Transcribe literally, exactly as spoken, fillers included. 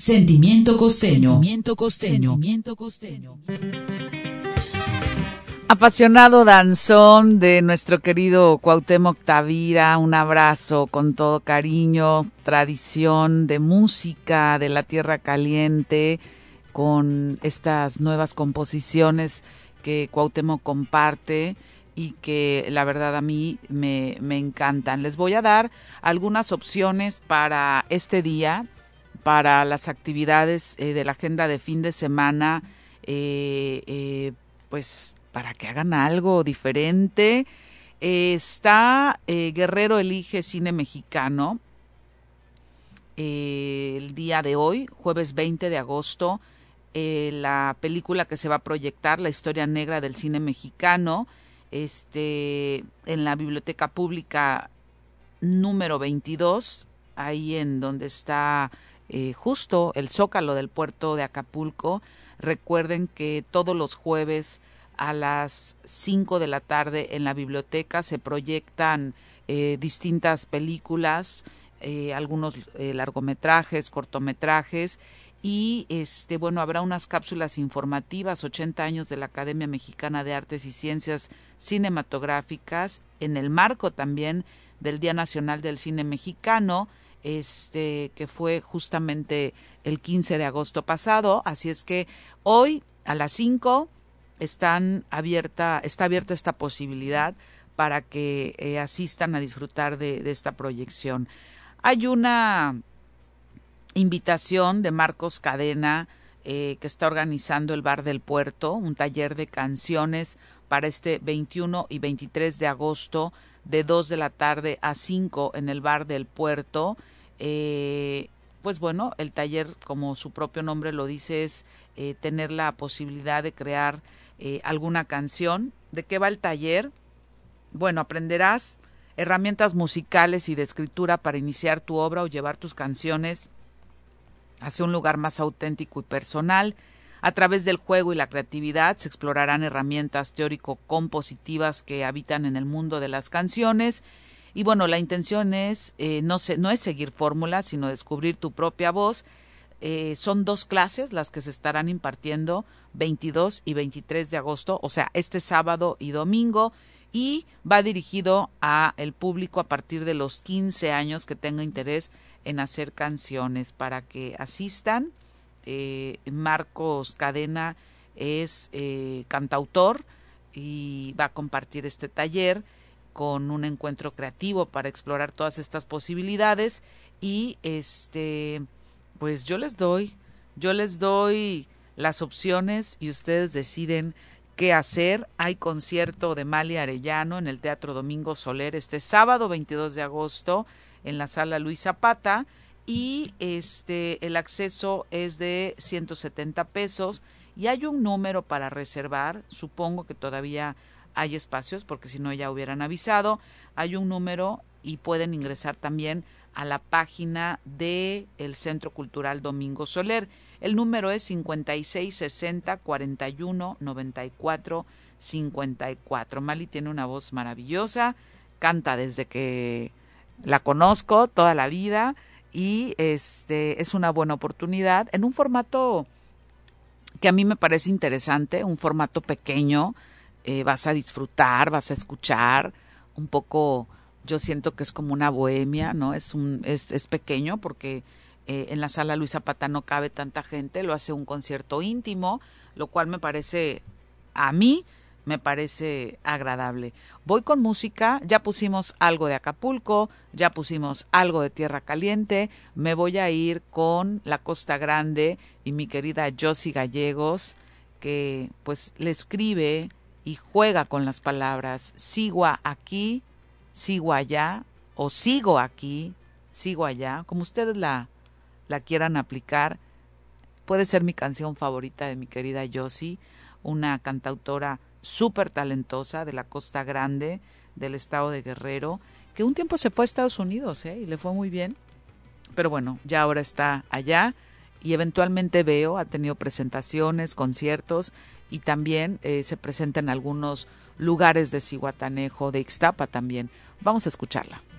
Sentimiento costeño. Sentimiento costeño. Sentimiento costeño. Apasionado danzón de nuestro querido Cuauhtémoc Tavira, un abrazo con todo cariño, tradición de música de la Tierra Caliente, con estas nuevas composiciones que Cuauhtémoc comparte y que la verdad a mí me, me encantan. Les voy a dar algunas opciones para este día, para las actividades eh, de la agenda de fin de semana, eh, eh, pues para que hagan algo diferente. Eh, está eh, Guerrero Elige Cine Mexicano eh, el día de hoy, jueves veinte de agosto, eh, la película que se va a proyectar, La Historia Negra del Cine Mexicano, este en la Biblioteca Pública número veintidós, ahí en donde está eh, justo el Zócalo del puerto de Acapulco. Recuerden que todos los jueves a las cinco de la tarde en la biblioteca se proyectan eh, distintas películas, eh, algunos eh, largometrajes, cortometrajes, y este bueno habrá unas cápsulas informativas, ochenta años de la Academia Mexicana de Artes y Ciencias Cinematográficas, en el marco también del Día Nacional del Cine Mexicano, este que fue justamente el quince de agosto pasado. Así es que hoy a las cinco están abierta, está abierta esta posibilidad para que eh, asistan a disfrutar de, de esta proyección. Hay una invitación de Marcos Cadena eh, que está organizando el Bar del Puerto, un taller de canciones para este veintiuno y veintitrés de agosto de dos de la tarde a cinco en el Bar del Puerto. Eh, pues bueno, el taller, como su propio nombre lo dice, es eh, tener la posibilidad de crear eh, alguna canción. ¿De qué va el taller? Bueno, aprenderás herramientas musicales y de escritura para iniciar tu obra o llevar tus canciones hacia un lugar más auténtico y personal. A través del juego y la creatividad se explorarán herramientas teórico-compositivas que habitan en el mundo de las canciones. Y bueno, la intención es eh, no, se, no es seguir fórmulas, sino descubrir tu propia voz. Eh, son dos clases las que se estarán impartiendo veintidós y veintitrés de agosto, o sea, este sábado y domingo, y va dirigido a el público a partir de los quince años que tenga interés en hacer canciones, para que asistan. Eh, Marcos Cadena es eh, cantautor y va a compartir este taller con un encuentro creativo para explorar todas estas posibilidades. Y este pues yo les doy yo les doy las opciones y ustedes deciden qué hacer. Hay concierto de Mali Arellano en el Teatro Domingo Soler este sábado veintidós de agosto en la Sala Luis Zapata, y este el acceso es de ciento setenta pesos, y hay un número para reservar. Supongo que todavía hay espacios, porque si no ya hubieran avisado. Hay un número y pueden ingresar también a la página de el Centro Cultural Domingo Soler. El número es cincuenta y seis sesenta cuarenta y uno noventa y cuatro cincuenta y cuatro. Mali tiene una voz maravillosa, canta desde que la conozco toda la vida, y este es una buena oportunidad en un formato que a mí me parece interesante, un formato pequeño. Eh, vas a disfrutar, vas a escuchar un poco. Yo siento que es como una bohemia, ¿no? Es un es, es pequeño porque eh, en la Sala Luis Zapata no cabe tanta gente, lo hace un concierto íntimo, lo cual me parece, a mí, me parece agradable. Voy con música, ya pusimos algo de Acapulco, ya pusimos algo de Tierra Caliente, me voy a ir con La Costa Grande y mi querida Josie Gallegos, que pues le escribe y juega con las palabras: sigo aquí, sigo allá, o sigo aquí, sigo allá, como ustedes la, la quieran aplicar. Puede ser mi canción favorita de mi querida Josie, una cantautora súper talentosa de la Costa Grande, del estado de Guerrero, que un tiempo se fue a Estados Unidos, ¿eh? Y le fue muy bien, pero bueno, ya ahora está allá, y eventualmente veo, ha tenido presentaciones, conciertos, y también eh, se presenta en algunos lugares de Zihuatanejo, de Ixtapa también. Vamos a escucharla.